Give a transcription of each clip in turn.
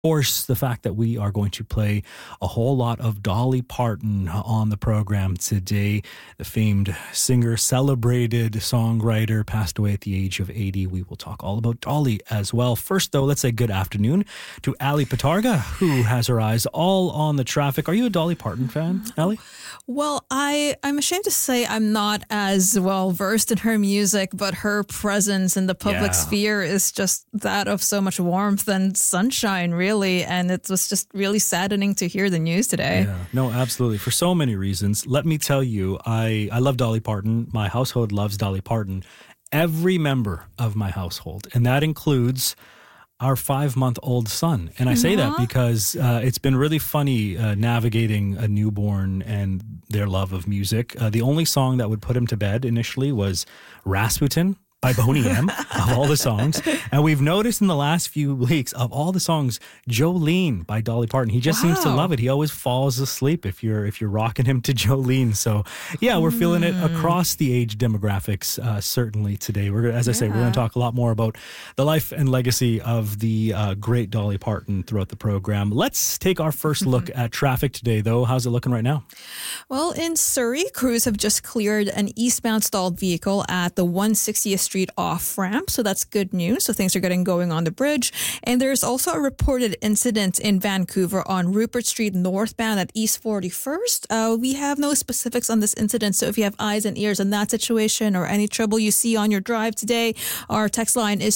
course, the fact that we are going to play a whole lot of Dolly Parton on the program today. The famed singer, celebrated songwriter, passed away at the age of 80. We will talk all about Dolly as well. First, though, let's say good afternoon to Ali Patarga, who has her eyes all on the traffic. Are you a Dolly Parton fan, Ali? Well, I'm ashamed to say I'm not as well versed in her music, but her presence in the public sphere is just that of so much warmth and sunshine, really. And it was just really saddening to hear the news today. Yeah, no, absolutely. For so many reasons. Let me tell you, I love Dolly Parton. My household loves Dolly Parton. Every member of my household, and that includes our 5-month-old son. And I say that because it's been really funny navigating a newborn and their love of music. The only song that would put him to bed initially was Rasputin by Boney M, of all the songs. And we've noticed in the last few weeks, of all the songs, Jolene by Dolly Parton. He just seems to love it. He always falls asleep if you're rocking him to Jolene. So yeah, we're feeling it across the age demographics, certainly today. As I say, we're going to talk a lot more about the life and legacy of the great Dolly Parton throughout the program. Let's take our first look at traffic today, though. How's it looking right now? Well, in Surrey, crews have just cleared an eastbound stalled vehicle at the 160th Street off-ramp, so that's good news. So things are getting going on the bridge. And there's also a reported incident in Vancouver on Rupert Street northbound at East 41st. We have no specifics on this incident, so if you have eyes and ears in that situation or any trouble you see on your drive today, our text line is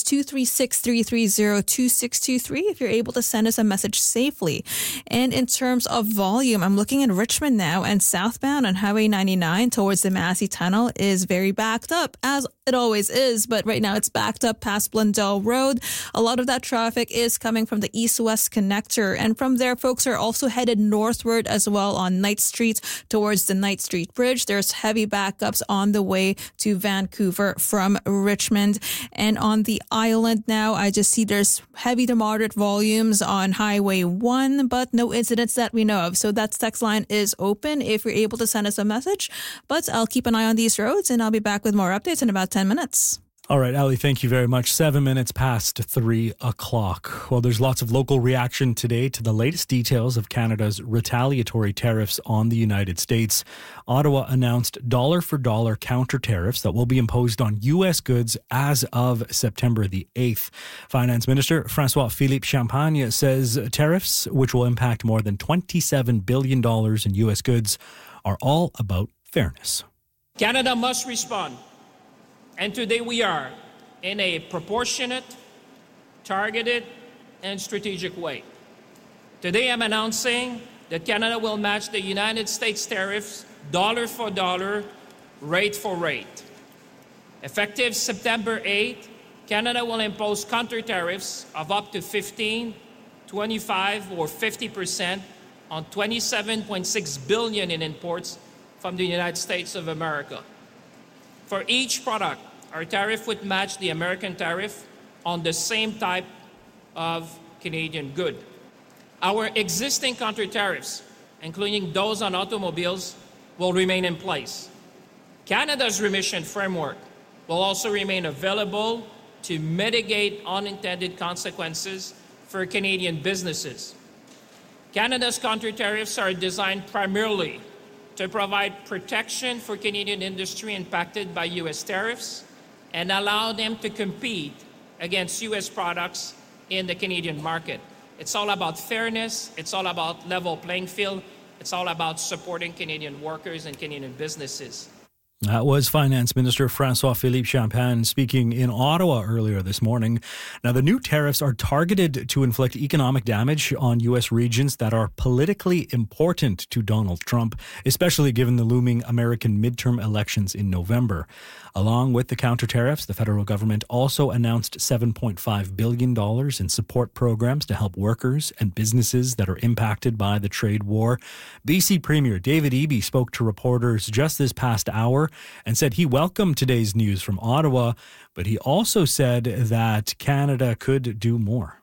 236-330-2623 if you're able to send us a message safely. And in terms of volume, I'm looking at Richmond now, and southbound on Highway 99 towards the Massey Tunnel is very backed up, as it always is, but right now it's backed up past Blundell Road. A lot of that traffic is coming from the east-west connector, and from there, folks are also headed northward as well on Knight Street towards the Knight Street Bridge. There's heavy backups on the way to Vancouver from Richmond. And on the island now, I just see there's heavy to moderate volumes on Highway 1, but no incidents that we know of. So that text line is open if you're able to send us a message. But I'll keep an eye on these roads, and I'll be back with more updates in about 10 minutes. All right, Ali, thank you very much. 7 minutes past 3 o'clock. Well, there's lots of local reaction today to the latest details of Canada's retaliatory tariffs on the United States. Ottawa announced dollar-for-dollar counter tariffs that will be imposed on U.S. goods as of September the 8th. Finance Minister François-Philippe Champagne says tariffs, which will impact more than $27 billion in U.S. goods, are all about fairness. Canada must respond. And today we are in a proportionate, targeted, and strategic way. Today I'm announcing that Canada will match the United States tariffs dollar for dollar, rate for rate. Effective September 8, Canada will impose counter tariffs of up to 15, 25, or 50% on $27.6 billion in imports from the United States of America. For each product, our tariff would match the American tariff on the same type of Canadian good. Our existing counter tariffs, including those on automobiles, will remain in place. Canada's remission framework will also remain available to mitigate unintended consequences for Canadian businesses. Canada's counter tariffs are designed primarily to provide protection for Canadian industry impacted by U.S. tariffs and allow them to compete against U.S. products in the Canadian market. It's all about fairness. It's all about level playing field. It's all about supporting Canadian workers and Canadian businesses. That was Finance Minister François-Philippe Champagne speaking in Ottawa earlier this morning. Now, the new tariffs are targeted to inflict economic damage on U.S. regions that are politically important to Donald Trump, especially given the looming American midterm elections in November. Along with the counter tariffs, the federal government also announced $7.5 billion in support programs to help workers and businesses that are impacted by the trade war. BC Premier David Eby spoke to reporters just this past hour and said he welcomed today's news from Ottawa, but he also said that Canada could do more.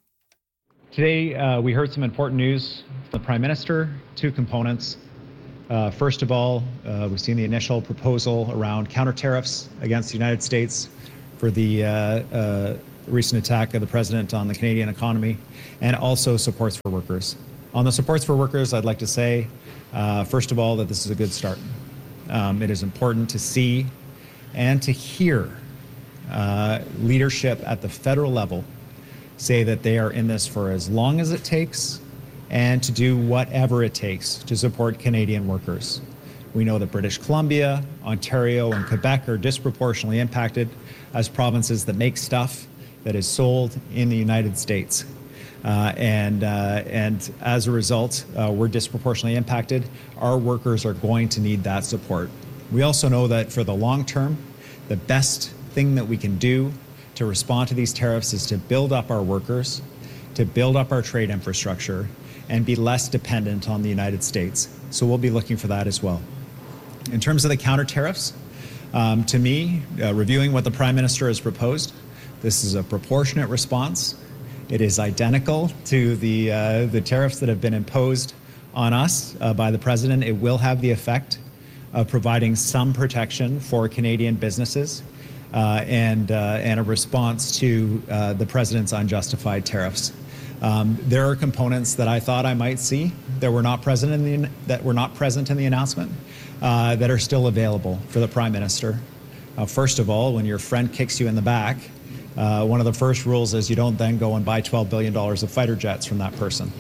Today, we heard some important news from the Prime Minister, two components. First of all, we've seen the initial proposal around counter tariffs against the United States for the recent attack of the president on the Canadian economy, and also supports for workers. On the supports for workers, I'd like to say, first of all, that this is a good start. It is important to see and to hear leadership at the federal level say that they are in this for as long as it takes and to do whatever it takes to support Canadian workers. We know that British Columbia, Ontario, and Quebec are disproportionately impacted as provinces that make stuff that is sold in the United States. And as a result, we're disproportionately impacted. Our workers are going to need that support. We also know that for the long term, the best thing that we can do to respond to these tariffs is to build up our workers, to build up our trade infrastructure, and be less dependent on the United States. So we'll be looking for that as well. In terms of the counter tariffs, to me, reviewing what the Prime Minister has proposed, this is a proportionate response. It is identical to the tariffs that have been imposed on us by the President. It will have the effect of providing some protection for Canadian businesses and a response to the President's unjustified tariffs. There are components that I thought I might see that were not present in the announcement that are still available for the Prime Minister. First of all, when your friend kicks you in the back, one of the first rules is you don't then go and buy $12 billion of fighter jets from that person.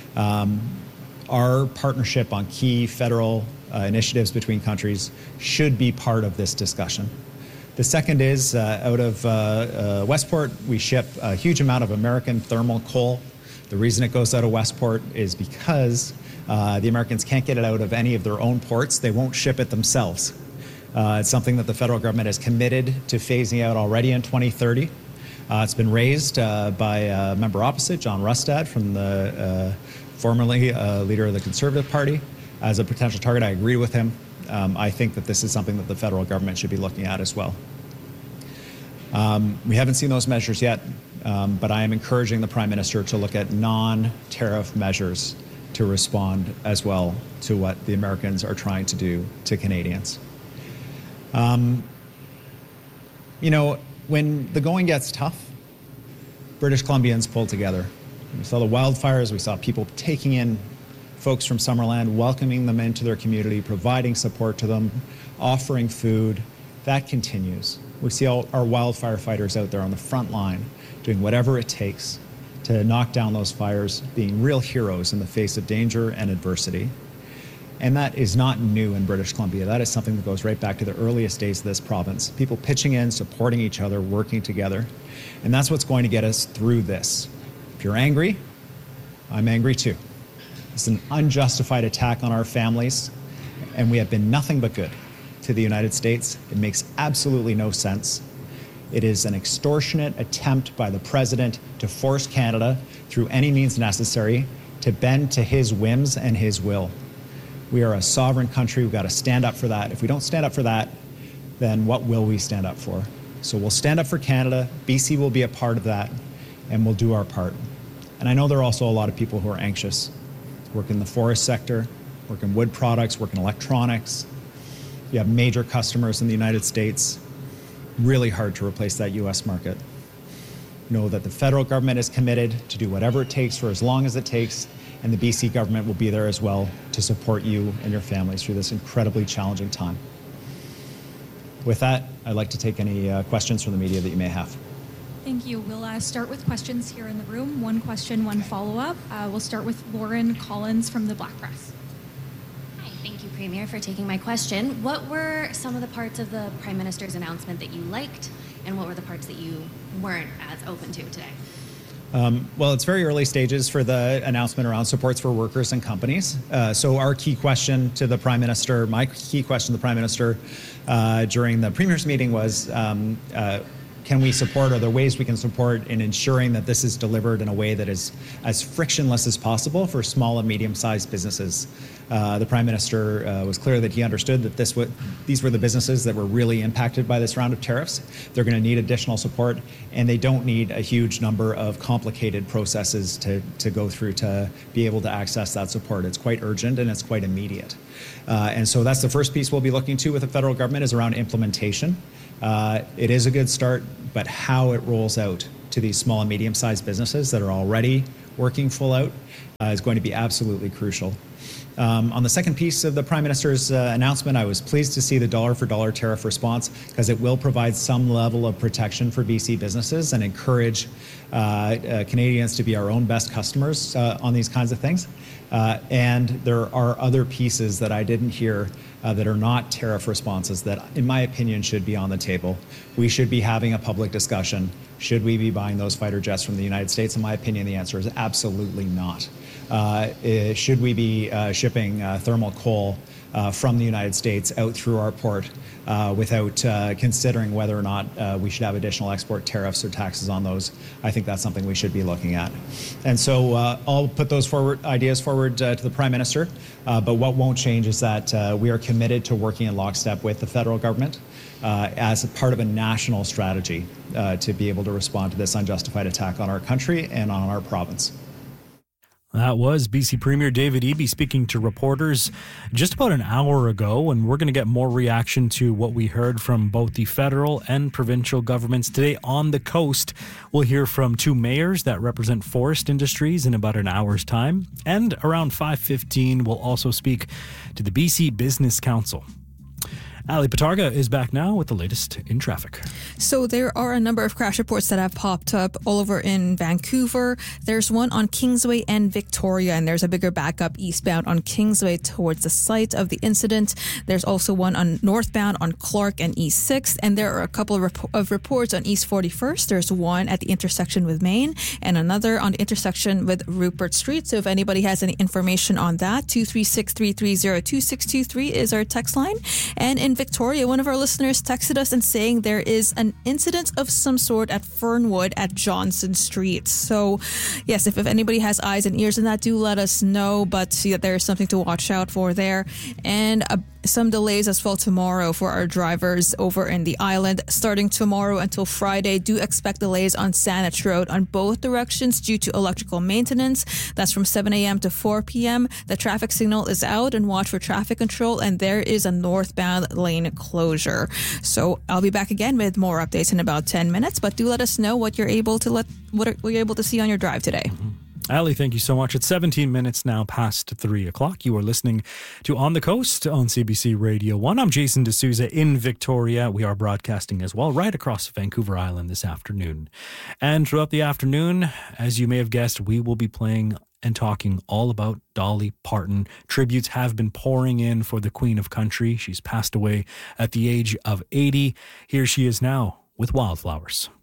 Our partnership on key federal initiatives between countries should be part of this discussion. The second is out of Westport, we ship a huge amount of American thermal coal. The reason it goes out of Westport is because the Americans can't get it out of any of their own ports. They won't ship it themselves. It's something that the federal government is committed to phasing out already in 2030. It's been raised by a member opposite, John Rustad, from the formerly leader of the Conservative Party, as a potential target. I agree with him. I think that this is something that the federal government should be looking at as well. We haven't seen those measures yet, but I am encouraging the Prime Minister to look at non-tariff measures to respond as well to what the Americans are trying to do to Canadians. You know, when the going gets tough, British Columbians pull together. We saw the wildfires, we saw people taking in folks from Summerland, welcoming them into their community, providing support to them, offering food. That continues. We see all our wildfire fighters out there on the front line doing whatever it takes to knock down those fires, being real heroes in the face of danger and adversity. And that is not new in British Columbia. That is something that goes right back to the earliest days of this province. People pitching in, supporting each other, working together. And that's what's going to get us through this. If you're angry, I'm angry too. It's an unjustified attack on our families, and we have been nothing but good to the United States. It makes absolutely no sense. It is an extortionate attempt by the President to force Canada, through any means necessary, to bend to his whims and his will. We are a sovereign country. We've got to stand up for that. If we don't stand up for that, then what will we stand up for? So we'll stand up for Canada. BC will be a part of that, and we'll do our part. And I know there are also a lot of people who are anxious. Work in the forest sector, work in wood products, work in electronics. You have major customers in the United States. Really hard to replace that U.S. market. Know that the federal government is committed to do whatever it takes for as long as it takes, and the BC government will be there as well to support you and your families through this incredibly challenging time. With that, I'd like to take any questions from the media that you may have. Thank you. We'll start with questions here in the room. One question, one follow-up. We'll start with Lauren Collins from the Black Press. Hi, thank you, Premier, for taking my question. What were some of the parts of the Prime Minister's announcement that you liked, and what were the parts that you weren't as open to today? Well, it's very early stages for the announcement around supports for workers and companies. So our key question to the Prime Minister, my key question to the Prime Minister during the Premier's meeting was, can we support, are there ways we can support in ensuring that this is delivered in a way that is as frictionless as possible for small and medium-sized businesses? The Prime Minister was clear that he understood that these were the businesses that were really impacted by this round of tariffs. They're going to need additional support, and they don't need a huge number of complicated processes to go through to be able to access that support. It's quite urgent and it's quite immediate. And so that's the first piece we'll be looking to with the federal government is around implementation. It is a good start, but how it rolls out to these small and medium-sized businesses that are already working full out is going to be absolutely crucial. On the second piece of the Prime Minister's announcement, I was pleased to see the dollar-for-dollar tariff response because it will provide some level of protection for BC businesses and encourage Canadians to be our own best customers on these kinds of things. And there are other pieces that I didn't hear that are not tariff responses that, in my opinion, should be on the table. We should be having a public discussion. Should we be buying those fighter jets from the United States? In my opinion, the answer is absolutely not. Should we be shipping thermal coal from the United States out through our port without considering whether or not we should have additional export tariffs or taxes on those? I think that's something we should be looking at. And so I'll put those ideas forward to the Prime Minister, but what won't change is that we are committed to working in lockstep with the federal government as a part of a national strategy to be able to respond to this unjustified attack on our country and on our province. That was BC Premier David Eby speaking to reporters just about an hour ago, and we're going to get more reaction to what we heard from both the federal and provincial governments today on the coast. We'll hear from two mayors that represent forest industries in about an hour's time, and around 5:15 we'll also speak to the BC Business Council. Ali Patarga is back now with the latest in traffic. So there are a number of crash reports that have popped up all over in Vancouver. There's one on Kingsway and Victoria, and there's a bigger backup eastbound on Kingsway towards the site of the incident. There's also one on northbound on Clark and East 6th, and there are a couple of reports on East 41st. There's one at the intersection with Main and another on the intersection with Rupert Street. So if anybody has any information on that, 236-330-2623 is our text line. And in Victoria, one of our listeners texted us and saying there is an incident of some sort at Fernwood at Johnson Street. So, yes, if anybody has eyes and ears in that, do let us know. But there's something to watch out for there. And some delays as well tomorrow for our drivers over in the island. Starting tomorrow until Friday, do expect delays on Saanich Road on both directions due to electrical maintenance. That's from 7 a.m. to 4 p.m. The traffic signal is out and watch for traffic control, and there is a northbound lane closure. So I'll be back again with more updates in about 10 minutes, but do let us know what you're able to see on your drive today. Ali, thank you so much. It's 17 minutes now past 3 o'clock. You are listening to On the Coast on CBC Radio 1. I'm Jason D'Souza in Victoria. We are broadcasting as well right across Vancouver Island this afternoon. And throughout the afternoon, as you may have guessed, we will be playing and talking all about Dolly Parton. Tributes have been pouring in for the Queen of Country. She's passed away at the age of 80. Here she is now with Wildflowers.